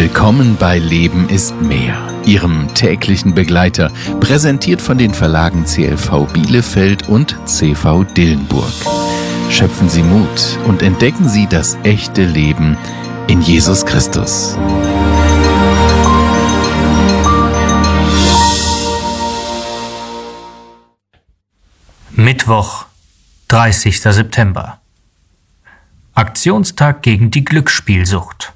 Willkommen bei Leben ist mehr, Ihrem täglichen Begleiter, präsentiert von den Verlagen CLV Bielefeld und CV Dillenburg. Schöpfen Sie Mut und entdecken Sie das echte Leben in Jesus Christus. Mittwoch, 30. September. Aktionstag gegen die Glücksspielsucht.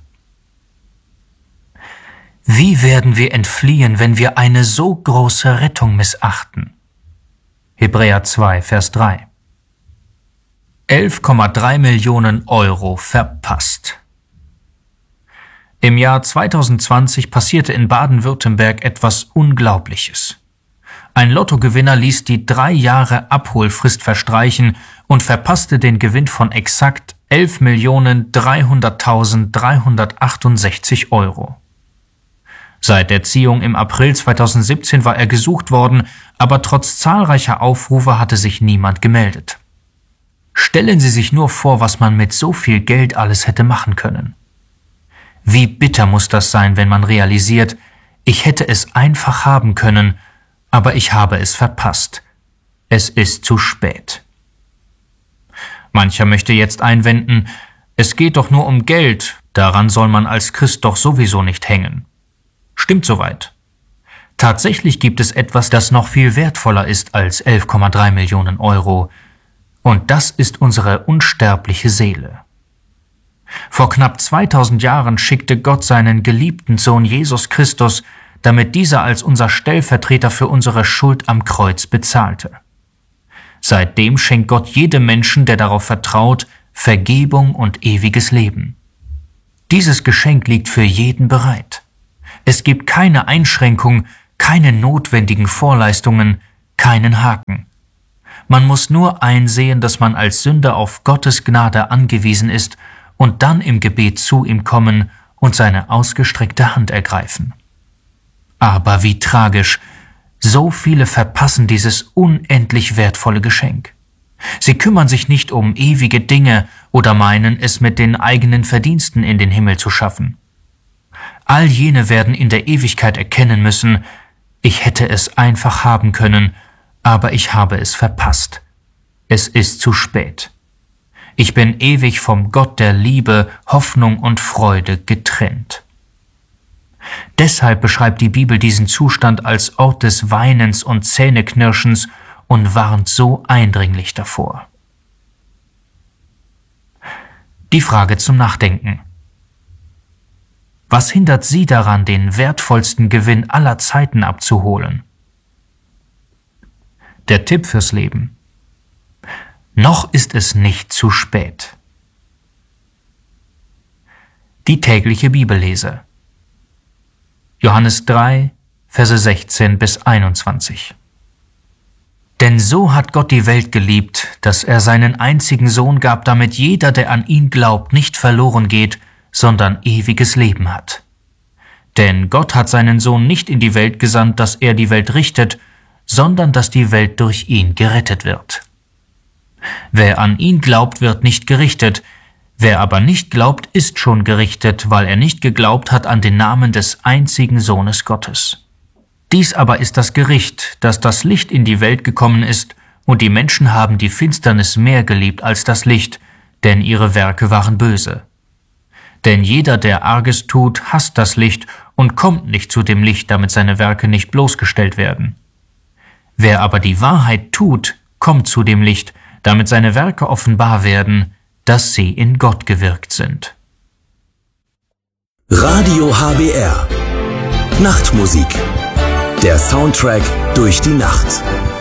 Wie werden wir entfliehen, wenn wir eine so große Rettung missachten? Hebräer 2, Vers 3. 11,3 Millionen Euro verpasst. Im Jahr 2020 passierte in Baden-Württemberg etwas Unglaubliches. Ein Lottogewinner ließ die 3 Jahre Abholfrist verstreichen und verpasste den Gewinn von exakt 11.300.368 Euro. Seit der Ziehung im April 2017 war er gesucht worden, aber trotz zahlreicher Aufrufe hatte sich niemand gemeldet. Stellen Sie sich nur vor, was man mit so viel Geld alles hätte machen können. Wie bitter muss das sein, wenn man realisiert, ich hätte es einfach haben können, aber ich habe es verpasst. Es ist zu spät. Mancher möchte jetzt einwenden, es geht doch nur um Geld, daran soll man als Christ doch sowieso nicht hängen. Stimmt soweit. Tatsächlich gibt es etwas, das noch viel wertvoller ist als 11,3 Millionen Euro, und das ist unsere unsterbliche Seele. Vor knapp 2000 Jahren schickte Gott seinen geliebten Sohn Jesus Christus, damit dieser als unser Stellvertreter für unsere Schuld am Kreuz bezahlte. Seitdem schenkt Gott jedem Menschen, der darauf vertraut, Vergebung und ewiges Leben. Dieses Geschenk liegt für jeden bereit. Es gibt keine Einschränkung, keine notwendigen Vorleistungen, keinen Haken. Man muss nur einsehen, dass man als Sünder auf Gottes Gnade angewiesen ist und dann im Gebet zu ihm kommen und seine ausgestreckte Hand ergreifen. Aber wie tragisch, so viele verpassen dieses unendlich wertvolle Geschenk. Sie kümmern sich nicht um ewige Dinge oder meinen, es mit den eigenen Verdiensten in den Himmel zu schaffen. All jene werden in der Ewigkeit erkennen müssen, ich hätte es einfach haben können, aber ich habe es verpasst. Es ist zu spät. Ich bin ewig vom Gott der Liebe, Hoffnung und Freude getrennt. Deshalb beschreibt die Bibel diesen Zustand als Ort des Weinens und Zähneknirschens und warnt so eindringlich davor. Die Frage zum Nachdenken. Was hindert Sie daran, den wertvollsten Gewinn aller Zeiten abzuholen? Der Tipp fürs Leben. Noch ist es nicht zu spät. Die tägliche Bibellese. Johannes 3, Verse 16 bis 21. Denn so hat Gott die Welt geliebt, dass er seinen einzigen Sohn gab, damit jeder, der an ihn glaubt, nicht verloren geht, sondern ewiges Leben hat. Denn Gott hat seinen Sohn nicht in die Welt gesandt, dass er die Welt richtet, sondern dass die Welt durch ihn gerettet wird. Wer an ihn glaubt, wird nicht gerichtet. Wer aber nicht glaubt, ist schon gerichtet, weil er nicht geglaubt hat an den Namen des einzigen Sohnes Gottes. Dies aber ist das Gericht, dass das Licht in die Welt gekommen ist, und die Menschen haben die Finsternis mehr geliebt als das Licht, denn ihre Werke waren böse. Denn jeder, der Arges tut, hasst das Licht und kommt nicht zu dem Licht, damit seine Werke nicht bloßgestellt werden. Wer aber die Wahrheit tut, kommt zu dem Licht, damit seine Werke offenbar werden, dass sie in Gott gewirkt sind. Radio HBR. Nachtmusik. Der Soundtrack durch die Nacht.